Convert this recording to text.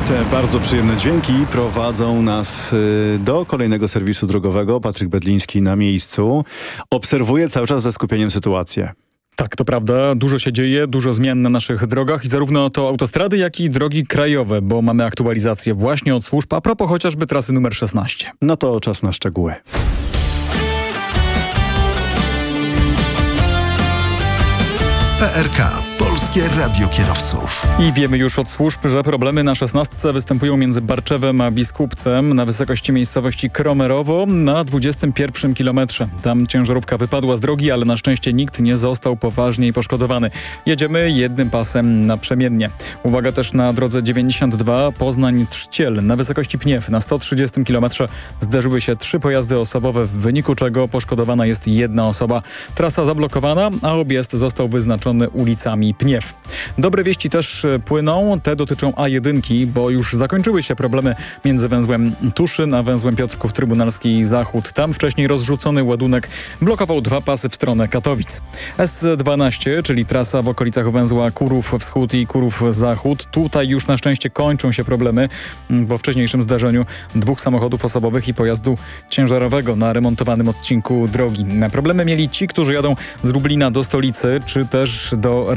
Te bardzo przyjemne dźwięki prowadzą nas do kolejnego serwisu drogowego. Patryk Bedliński na miejscu obserwuje cały czas ze skupieniem sytuację. Tak, to prawda. Dużo się dzieje, dużo zmian na naszych drogach i zarówno to autostrady, jak i drogi krajowe, bo mamy aktualizację właśnie od służb, a propos chociażby trasy numer 16. No to czas na szczegóły. PRK. Polskie Radio Kierowców. I wiemy już od służb, że problemy na 16 występują między Barczewem a Biskupcem na wysokości miejscowości Kromerowo na 21 kilometrze. Tam ciężarówka wypadła z drogi, ale na szczęście nikt nie został poważniej poszkodowany. Jedziemy jednym pasem naprzemiennie. Uwaga też na drodze 92 Poznań-Trzciel na wysokości Pniew na 130 kilometrze zderzyły się 3 pojazdy osobowe, w wyniku czego poszkodowana jest jedna osoba. Trasa zablokowana, a objazd został wyznaczony ulicami Pniew. Dobre wieści też płyną, te dotyczą A1, bo już zakończyły się problemy między węzłem Tuszyn a węzłem Piotrków Trybunalski Zachód. Tam wcześniej rozrzucony ładunek blokował 2 pasy w stronę Katowic. S12, czyli trasa w okolicach węzła Kurów Wschód i Kurów Zachód. Tutaj już na szczęście kończą się problemy po wcześniejszym zdarzeniu 2 samochodów osobowych i pojazdu ciężarowego na remontowanym odcinku drogi. Problemy mieli ci, którzy jadą z Lublina do stolicy, czy też do